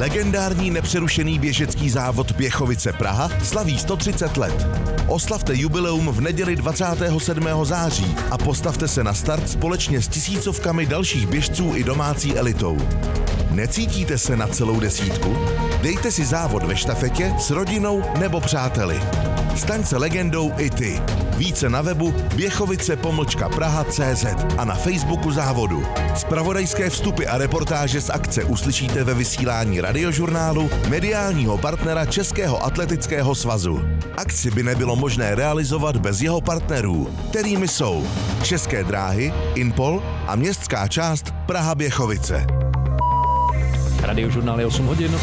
Legendární nepřerušený běžecký závod Běchovice Praha slaví 130 let. Oslavte jubileum v neděli 27. září a postavte se na start společně s tisícovkami dalších běžců i domácí elitou. Necítíte se na celou desítku? Dejte si závod ve štafetě s rodinou nebo přáteli. Staň se legendou i ty. Více na webu běchovice-praha.cz a na Facebooku závodu. Zpravodajské vstupy a reportáže z akce uslyšíte ve vysílání Radiožurnálu, mediálního partnera Českého atletického svazu. Akci by nebylo možné realizovat bez jeho partnerů, kterými jsou České dráhy, Inpol a městská část Praha Běchovice. Radiožurnál je 8 hodin.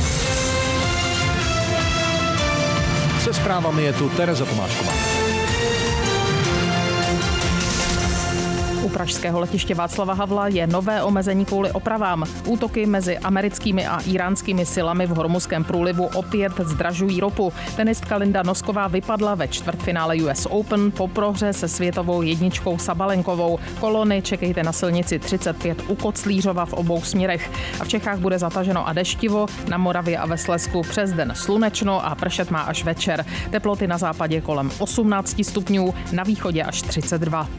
Se zprávami je tu Tereza Tomášková. U pražského letiště Václava Havla je nové omezení kvůli opravám. Útoky mezi americkými a íránskými silami v Hormuzském průlivu opět zdražují ropu. Tenistka Linda Nosková vypadla ve čtvrtfinále US Open po prohře se světovou jedničkou Sabalenkovou. Kolony čekejte na silnici 35 u Koclířova v obou směrech. A v Čechách bude zataženo a deštivo, na Moravě a ve Slezsku přes den slunečno a pršet má až večer. Teploty na západě kolem 18 stupňů, na východě až 32.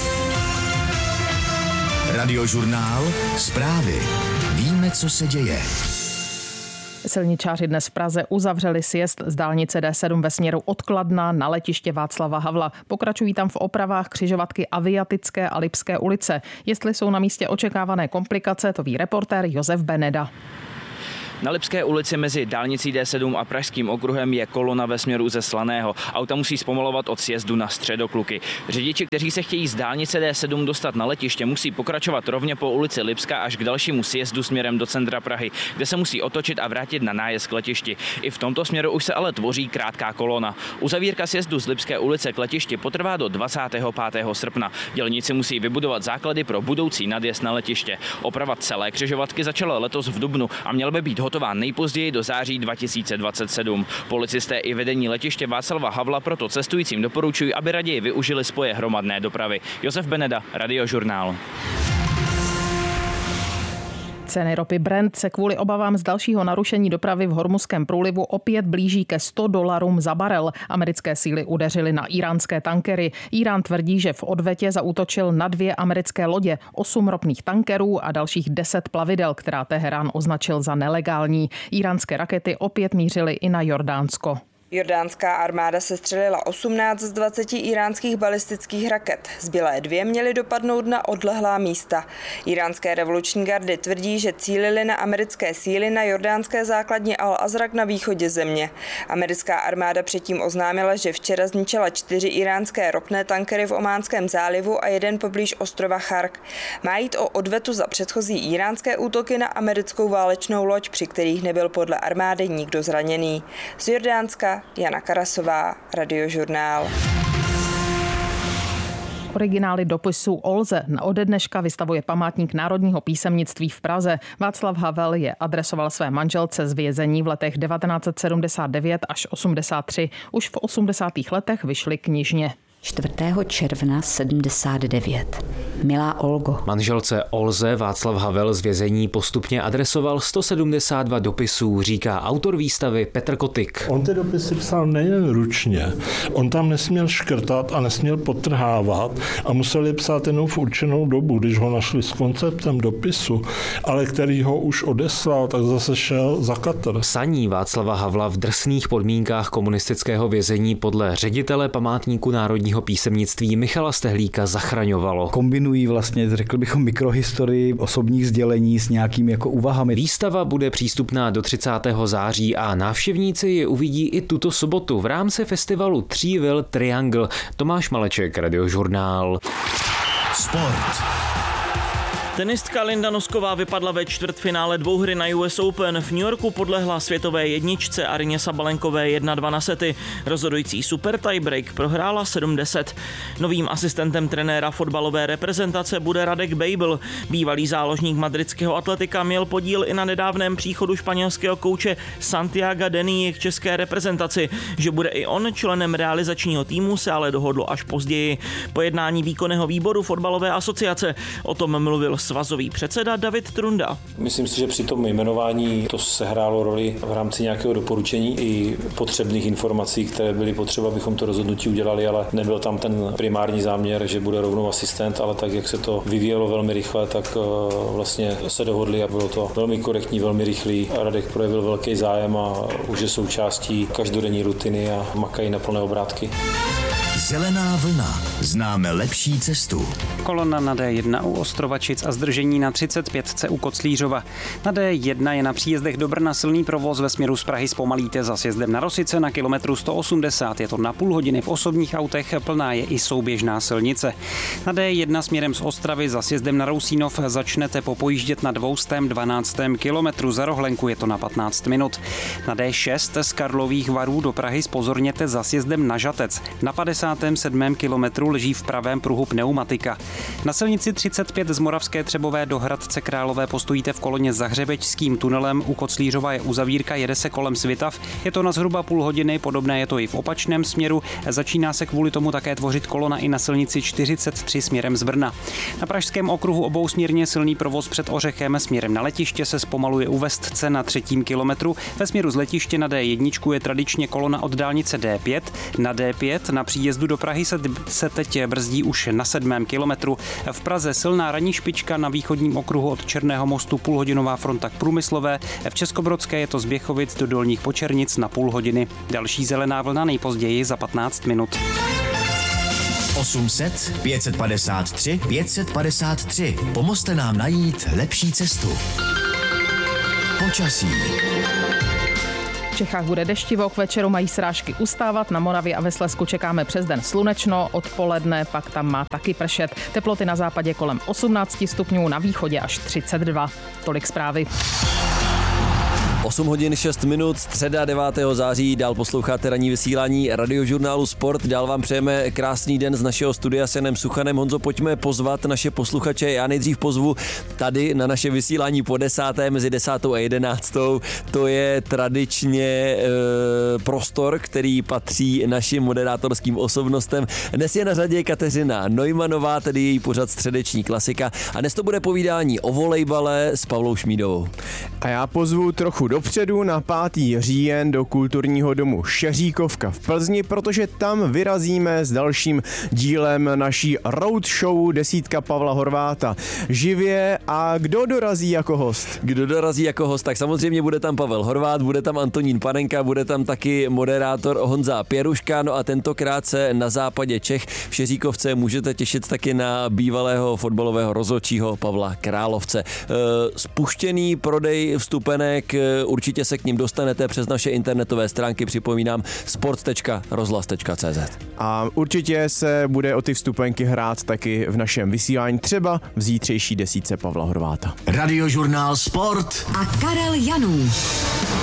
Radiožurnál, zprávy. Víme, co se děje. Silničáři dnes v Praze uzavřeli sjezd z dálnice D7 ve směru od Kladna na letiště Václava Havla. Pokračují tam v opravách křižovatky Aviatické a Lipské ulice. Jestli jsou na místě očekávané komplikace, to ví reportér Josef Beneda. Na Lipské ulici mezi dálnicí D7 a Pražským okruhem je kolona ve směru ze Slaného. Auta musí zpomalovat od sjezdu na Středokluky. Řidiči, kteří se chtějí z dálnice D7 dostat na letiště, musí pokračovat rovně po ulici Lipská až k dalšímu sjezdu směrem do centra Prahy, kde se musí otočit a vrátit na nájezd k letišti. I v tomto směru už se ale tvoří krátká kolona. Uzavírka sjezdu z Lipské ulice k letišti potrvá do 25. srpna. Dělníci musí vybudovat základy pro budoucí nadjezd na letiště. Oprava celé křižovatky začala letos v dubnu a měla by být hotová nejpozději do září 2027. Policisté i vedení letiště Václava Havla proto cestujícím doporučují, aby raději využili spoje hromadné dopravy. Josef Beneda, Radiožurnál. Ceny ropy Brent se kvůli obavám z dalšího narušení dopravy v Hormuzském průlivu opět blíží ke $100 za barel. Americké síly udeřily na íránské tankery. Írán tvrdí, že v odvetě zaútočil na 2 americké lodě, 8 ropných tankerů a dalších 10 plavidel, která Teherán označil za nelegální. Íránské rakety opět mířily i na Jordánsko. Jordánská armáda sestřelila 18 z 20 íránských balistických raket. Zbylé 2 měly dopadnout na odlehlá místa. Iránské revoluční gardy tvrdí, že cílily na americké síly na jordánské základně Al-Azraq na východě země. Americká armáda předtím oznámila, že včera zničila 4 iránské ropné tankery v Ománském zálivu a 1 poblíž ostrova Chark. Má jít o odvetu za předchozí iránské útoky na americkou válečnou loď, při kterých nebyl podle armády nikdo zraněný. Z Jordánska Jana Karasová, Radiožurnál. Originály dopisů Olze ode dneška vystavuje Památník národního písemnictví v Praze. Václav Havel je adresoval své manželce z vězení v letech 1979 až 83. Už v 80. letech vyšly knižně. 4. června 79. Milá Olgo. Manželce Olze Václav Havel z vězení postupně adresoval 172 dopisů, říká autor výstavy Petr Kotik. On ty dopisy psal nejen ručně, on tam nesměl škrtat a nesměl podtrhávat a musel je psát jenom v určenou dobu, když ho našli s konceptem dopisu, ale který ho už odeslal, tak zase šel za katr. Psaní Václava Havla v drsných podmínkách komunistického vězení podle ředitele Památníku národního písemnictví Michala Stehlíka zachraňovalo. Kombinují vlastně, řekl bychom, mikrohistorii osobních sdělení s nějakými jako úvahami. Výstava bude přístupná do 30. září a návštěvníci ji uvidí i tuto sobotu v rámci festivalu Three-Will Triangle. Tomáš Maleček, Radiožurnál. Sport. Tenistka Linda Nosková vypadla ve čtvrtfinále dvouhry na US Open. V New Yorku podlehla světové jedničce Aryně Sabalenkové 1-2 na sety. Rozhodující super tiebreak prohrála 7-10. Novým asistentem trenéra fotbalové reprezentace bude Radek Bejbl. Bývalý záložník madridského Atletika měl podíl i na nedávném příchodu španělského kouče Santiaga Dení k české reprezentaci. Že bude i on členem realizačního týmu, se ale dohodlo až později. Po jednání výkonného výboru fotbalové asociace o tom mluvil svazový předseda David Trunda. Myslím si, že při tom jmenování to sehrálo roli v rámci nějakého doporučení i potřebných informací, které byly potřeba, abychom to rozhodnutí udělali, ale nebyl tam ten primární záměr, že bude rovnou asistent, ale tak, jak se to vyvíjelo velmi rychle, tak vlastně se dohodli a bylo to velmi korektní, velmi rychlý. Radek projevil velký zájem a už je součástí každodenní rutiny a makají na plné obrátky. Zelená vlna. Známe lepší cestu. Kolona na D1 u Ostrovačic a zdržení na 35 u Koclířova. Na D1 je na příjezdech do Brna silný provoz, ve směru z Prahy zpomalíte za sjezdem na Rosice na kilometru 180. Je to na půl hodiny v osobních autech, plná je i souběžná silnice. Na D1 směrem z Ostravy za sjezdem na Rousínov začnete popojíždět na 212. kilometru, za Rohlenku je to na 15 minut. Na D6 z Karlových Varů do Prahy zpozorněte za sjezdem na Žatec. Na 57. kilometru leží v pravém pruhu pneumatika. Na silnici 35 z Moravské Třebové do Hradce Králové postojíte v koloně za Hřebečským tunelem, u Koclířova je uzavírka, jede se kolem Svitav. Je to na zhruba půl hodiny, podobné je to i v opačném směru. Začíná se kvůli tomu také tvořit kolona i na silnici 43 směrem z Brna. Na Pražském okruhu obousměrně silný provoz před Ořechem, směrem na letiště se zpomaluje u Vestce na 3. kilometru. Ve směru z letiště na D1 je tradičně kolona od dálnice D5. Na D5 na příjezdu do Prahy se teď brzdí už na 7. kilometru. V Praze silná ranní špička, na východním okruhu od Černého mostu půlhodinová fronta k Průmyslové. V Českobrodské je to z Běchovic do Dolních Počernic na půl hodiny. Další zelená vlna nejpozději za 15 minut. 800 553 553. Pomozte nám najít lepší cestu. Počasí. V Čechách bude deštivo, k večeru mají srážky ustávat, na Moravě a ve Slezsku čekáme přes den slunečno, odpoledne pak tam má taky pršet. Teploty na západě kolem 18 stupňů, na východě až 32. Tolik zprávy. 8 hodin 6 minut, středa 9. září, dál posloucháte ranní vysílání Radiožurnálu Sport, dál vám přejeme krásný den z našeho studia s Janem Suchanem. Honzo, pojďme pozvat naše posluchače, já nejdřív pozvu tady na naše vysílání po 10. mezi 10. a 11. To je tradičně prostor, který patří našim moderátorským osobnostem. Dnes je na řadě Kateřina Neumannová, tedy její pořad Středeční klasika, a dnes to bude povídání o volejbale s Pavlou Šmídovou. A já pozvu trochu dopředu na 5. říjen do kulturního domu Šeříkovka v Plzni, protože tam vyrazíme s dalším dílem naší roadshow Desítka Pavla Horváta živě. A kdo dorazí jako host? Kdo dorazí jako host? Tak samozřejmě bude tam Pavel Horvát, bude tam Antonín Panenka, bude tam taky moderátor Honza Pěruška, no a tentokrát se na západě Čech v Šeříkovce můžete těšit taky na bývalého fotbalového rozhodčího Pavla Královce. Spuštěný prodej vstupenek, určitě se k ním dostanete přes naše internetové stránky, připomínám sport.rozhlas.cz. A určitě se bude o ty vstupenky hrát taky v našem vysílání, třeba v zítřejší desítce Pavla Horváta. Radiožurnál Sport a Karel Janů.